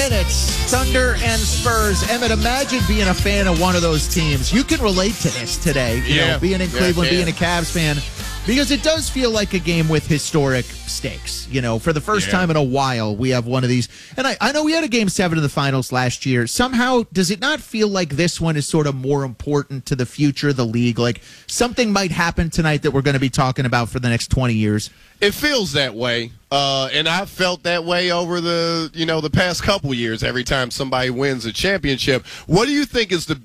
minutes. Thunder and Spurs. Emmett, imagine being a fan of one of those teams. You can relate to this today. You know, being in Cleveland, being a Cavs fan. Because it does feel like a game with historic stakes. You know, for the first time in a while, we have one of these. And I know we had a Game 7 of the finals last year. Somehow, does it not feel like this one is sort of more important to the future of the league? Like something might happen tonight that we're going to be talking about for the next 20 years? It feels that way. And I've felt that way over the past couple years every time somebody wins a championship. What do you think is the